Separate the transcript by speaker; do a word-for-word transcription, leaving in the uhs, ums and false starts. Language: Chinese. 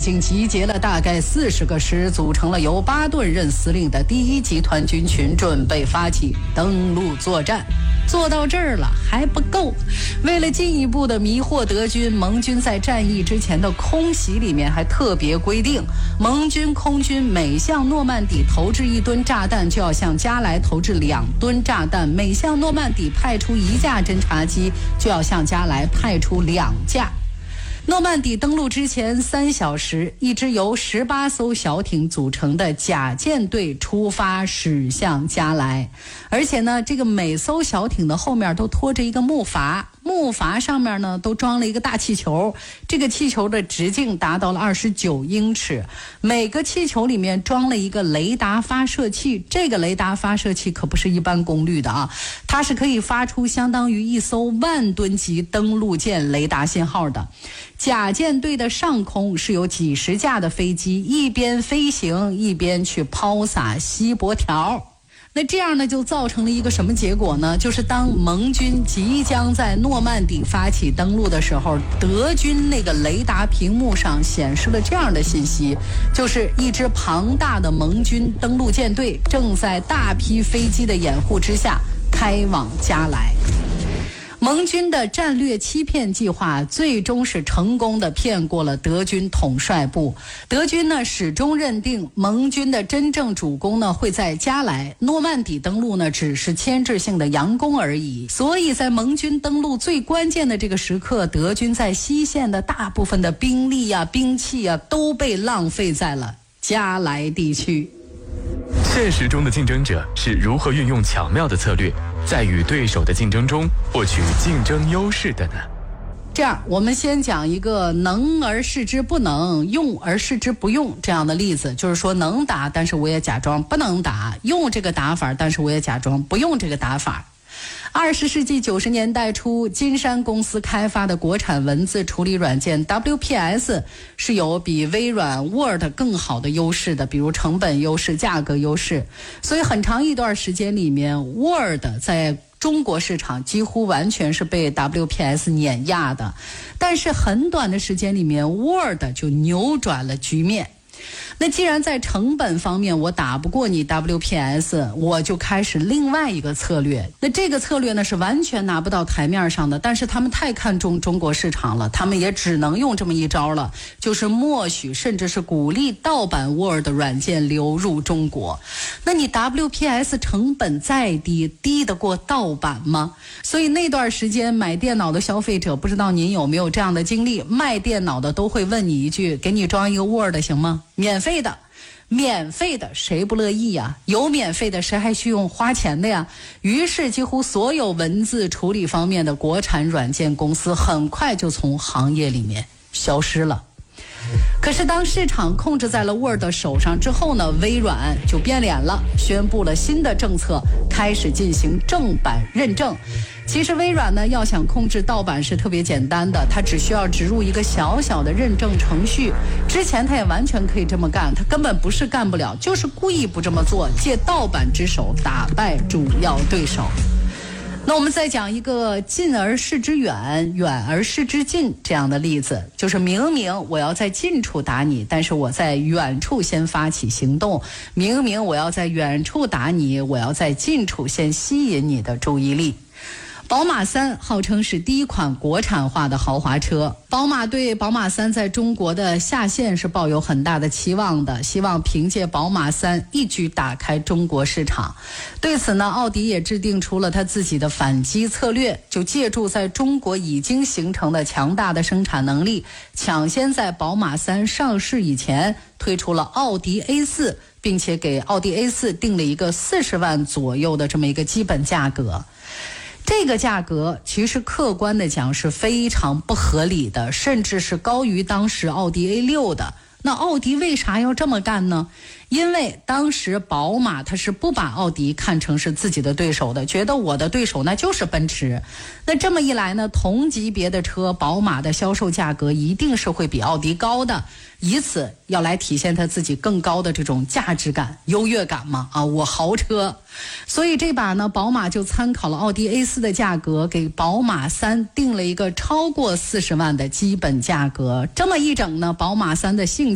Speaker 1: 经集结了大概四十个师，组成了由巴顿任司令的第一集团军群，准备发起登陆作战。做到这儿了还不够，为了进一步的迷惑德军，盟军在战役之前的空袭里面还特别规定，盟军空军每向诺曼底投掷一吨炸弹，就要向加莱投掷两吨炸弹；每向诺曼底派出一架侦察机，就要向加莱派出两架。诺曼底登陆之前三小时，一支由十八艘小艇组成的甲舰队出发驶向加莱，而且呢，这个每艘小艇的后面都拖着一个木筏，木筏上面呢都装了一个大气球，这个气球的直径达到了二十九英尺，每个气球里面装了一个雷达发射器，这个雷达发射器可不是一般功率的啊，它是可以发出相当于一艘万吨级登陆舰雷达信号的。甲舰队的上空是有几十架的飞机，一边飞行一边去抛洒锡箔条。那这样呢，就造成了一个什么结果呢？就是当盟军即将在诺曼底发起登陆的时候，德军那个雷达屏幕上显示了这样的信息，就是一支庞大的盟军登陆舰队正在大批飞机的掩护之下开往加莱。盟军的战略欺骗计划最终是成功的骗过了德军统帅部。德军呢始终认定盟军的真正主攻呢会在加莱，诺曼底登陆呢只是牵制性的佯攻而已。所以在盟军登陆最关键的这个时刻，德军在西线的大部分的兵力啊、兵器啊都被浪费在了加莱地区。
Speaker 2: 现实中的竞争者是如何运用巧妙的策略，在与对手的竞争中获取竞争优势的呢？
Speaker 1: 这样，我们先讲一个能而示之不能，用而示之不用这样的例子，就是说能打，但是我也假装不能打；用这个打法，但是我也假装不用这个打法。二十世纪九十年代初，金山公司开发的国产文字处理软件 W P S 是有比微软 Word 更好的优势的，比如成本优势、价格优势。所以很长一段时间里面 Word 在中国市场几乎完全是被 W P S 碾压的，但是很短的时间里面 Word 就扭转了局面。那既然在成本方面我打不过你 W P S， 我就开始另外一个策略。那这个策略呢是完全拿不到台面上的，但是他们太看重中国市场了，他们也只能用这么一招了，就是默许甚至是鼓励盗版 Word 软件流入中国。那你 W P S 成本再低，低得过盗版吗？所以那段时间买电脑的消费者，不知道您有没有这样的经历，卖电脑的都会问你一句，给你装一个 Word 行吗？免费的，免费的谁不乐意呀？有免费的谁还需用花钱的呀？于是几乎所有文字处理方面的国产软件公司很快就从行业里面消失了。可是当市场控制在了 Word 手上之后呢，微软就变脸了，宣布了新的政策，开始进行正版认证。其实微软呢要想控制盗版是特别简单的，它只需要植入一个小小的认证程序。之前它也完全可以这么干，它根本不是干不了，就是故意不这么做，借盗版之手打败主要对手。那我们再讲一个近而视之远，远而视之近这样的例子，就是明明我要在近处打你，但是我在远处先发起行动；明明我要在远处打你，我要在近处先吸引你的注意力。宝马三号称是第一款国产化的豪华车，宝马对宝马三在中国的下线是抱有很大的期望的，希望凭借宝马三一举打开中国市场。对此呢，奥迪也制定出了他自己的反击策略，就借助在中国已经形成的强大的生产能力，抢先在宝马三上市以前推出了奥迪 A 四，并且给奥迪 A 四定了一个四十万左右的这么一个基本价格。这个价格其实客观的讲是非常不合理的，甚至是高于当时奥迪 A 六的。那奥迪为啥要这么干呢？因为当时宝马它是不把奥迪看成是自己的对手的，觉得我的对手那就是奔驰。那这么一来呢，同级别的车宝马的销售价格一定是会比奥迪高的，以此要来体现它自己更高的这种价值感、优越感嘛。啊，我豪车。所以这把呢，宝马就参考了奥迪 A 四的价格，给宝马三定了一个超过四十万的基本价格。这么一整呢，宝马三的性